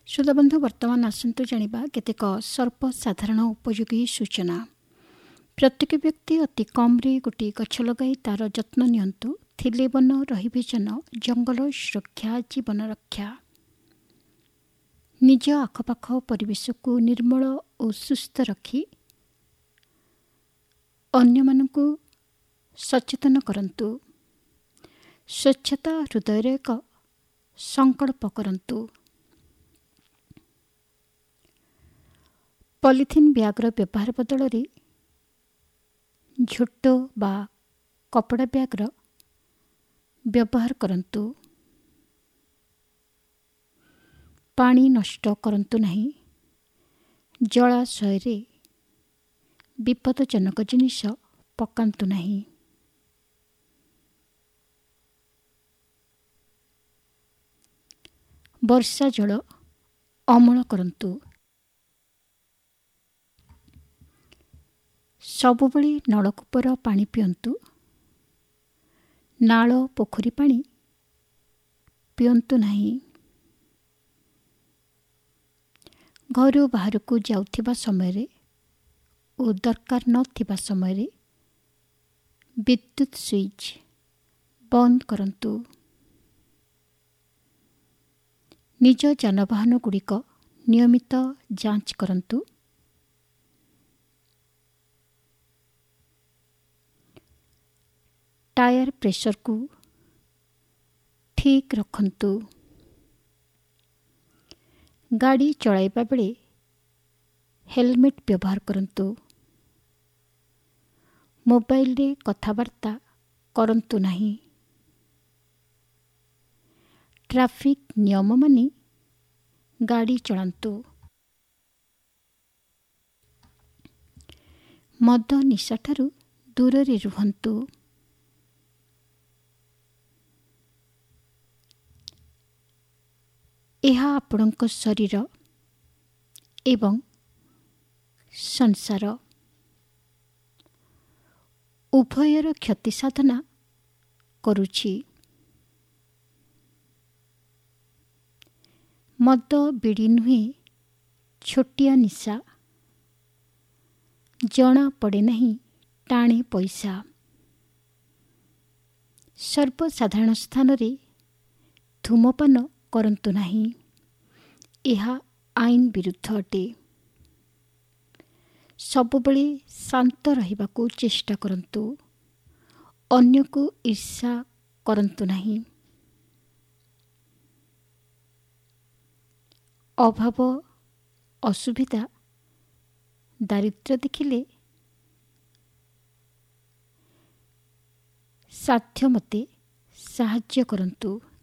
ଶ୍ରୋତାବନ୍ଧୁ ବର୍ତ୍ତମାନ ଆସନ୍ତୁ ଜାଣିବା କେତେକ ସର୍ବସାଧାରଣ ଉପଯୋଗୀ ସୂଚନା। ପ୍ରତ୍ୟେକ ବ୍ୟକ୍ତି ଅତି କମ୍ରେ ଗୋଟିଏ ଗଛ ଲଗାଇ ତାର ଯତ୍ନ ନିଅନ୍ତୁ। ଥିଲେ ବନ ରହିବେ ଜନ, ଜଙ୍ଗଲ ସୁରକ୍ଷା ଜୀବନ ରକ୍ଷା। ନିଜ ଆଖପାଖ ପରିବେଶକୁ ନିର୍ମଳ ଓ ସୁସ୍ଥ ରଖି ଅନ୍ୟମାନଙ୍କୁ ସଚେତନ କରନ୍ତୁ। ସ୍ୱଚ୍ଛତା ହୃଦୟରେ ଏକ ସଂକଳ୍ପ କରନ୍ତୁ। ପଲିଥିନ୍ ବ୍ୟାଗ୍ର ବ୍ୟବହାର ବଦଳରେ ଝୋଟ ବା କପଡ଼ା ବ୍ୟାଗ୍ର ବ୍ୟବହାର କରନ୍ତୁ। ପାଣି ନଷ୍ଟ କରନ୍ତୁ ନାହିଁ। ଜଳାଶୟରେ ବିପଦଜନକ ଜିନିଷ ପକାନ୍ତୁ ନାହିଁ। ବର୍ଷା ଜଳ ଅମଳ କରନ୍ତୁ। ସବୁବେଳେ ନଳକୂପର ପାଣି ପିଅନ୍ତୁ। ନାଳ ପୋଖରୀ ପାଣି ପିଅନ୍ତୁ ନାହିଁ। ଘରୁ ବାହାରକୁ ଯାଉଥିବା ସମୟରେ ଓ ଦରକାର ନଥିବା ସମୟରେ ବିଦ୍ୟୁତ୍ ସୁଇଚ୍ ବନ୍ଦ କରନ୍ତୁ। ନିଜ ଯାନବାହନ ଗୁଡ଼ିକ ନିୟମିତ ଯାଞ୍ଚ କରନ୍ତୁ। ଟାୟାର ପ୍ରେସରକୁ ଠିକ୍ ରଖନ୍ତୁ। ଗାଡ଼ି ଚଳାଇବା ବେଳେ ହେଲମେଟ୍ ବ୍ୟବହାର କରନ୍ତୁ। ମୋବାଇଲରେ କଥାବାର୍ତ୍ତା କରନ୍ତୁ ନାହିଁ। ଟ୍ରାଫିକ୍ ନିୟମ ମାନି ଗାଡ଼ି ଚଳାନ୍ତୁ। ମଦ ନିଶାଠାରୁ ଦୂରରେ ରୁହନ୍ତୁ। ଏହା ଆପଣଙ୍କ ଶରୀର ଏବଂ ସଂସାର ଉଭୟର କ୍ଷତି ସାଧନା କରୁଛି। ମଦ ବିଡ଼ି ନୁହେଁ ଛୋଟିଆ ନିଶା, ଜଣା ପଡ଼େ ନାହିଁ ଟାଣେ ପଇସା। ସର୍ବସାଧାରଣ ସ୍ଥାନରେ ଧୂମପାନ କରନ୍ତୁ ନାହିଁ। ଏହା ଆଇନ ବିରୁଦ୍ଧ ଅଟେ। ସବୁବେଳେ ଶାନ୍ତ ରହିବାକୁ ଚେଷ୍ଟା କରନ୍ତୁ। ଅନ୍ୟକୁ ଈର୍ଷା କରନ୍ତୁ ନାହିଁ। ଅଭାବ, ଅସୁବିଧା, ଦାରିଦ୍ର୍ୟ ଦେଖିଲେ ସାଧ୍ୟ ମତେ ସାହାଯ୍ୟ କରନ୍ତୁ।